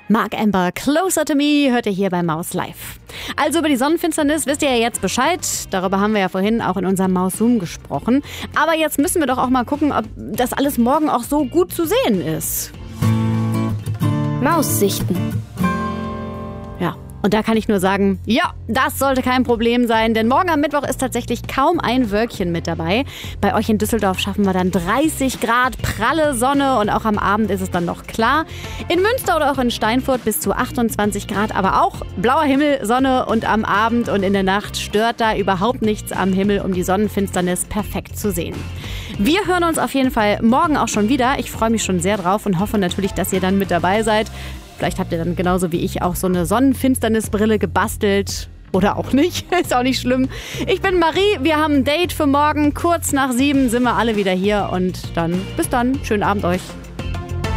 Mark Amber, Closer to Me, hört ihr hier bei Maus Live. Also über die Sonnenfinsternis wisst ihr ja jetzt Bescheid. Darüber haben wir ja vorhin auch in unserem Maus Zoom gesprochen. Aber jetzt müssen wir doch auch mal gucken, ob das alles morgen auch so gut zu sehen ist. Maussichten. Ja. Und da kann ich nur sagen, ja, das sollte kein Problem sein, denn morgen am Mittwoch ist tatsächlich kaum ein Wölkchen mit dabei. Bei euch in Düsseldorf schaffen wir dann 30 Grad, pralle Sonne und auch am Abend ist es dann noch klar. In Münster oder auch in Steinfurt bis zu 28 Grad, aber auch blauer Himmel, Sonne und am Abend und in der Nacht stört da überhaupt nichts am Himmel, um die Sonnenfinsternis perfekt zu sehen. Wir hören uns auf jeden Fall morgen auch schon wieder. Ich freue mich schon sehr drauf und hoffe natürlich, dass ihr dann mit dabei seid. Vielleicht habt ihr dann genauso wie ich auch so eine Sonnenfinsternisbrille gebastelt. Oder auch nicht. Ist auch nicht schlimm. Ich bin Marie. Wir haben ein Date für morgen. Kurz nach 7 sind wir alle wieder hier. Und dann, bis dann. Schönen Abend euch.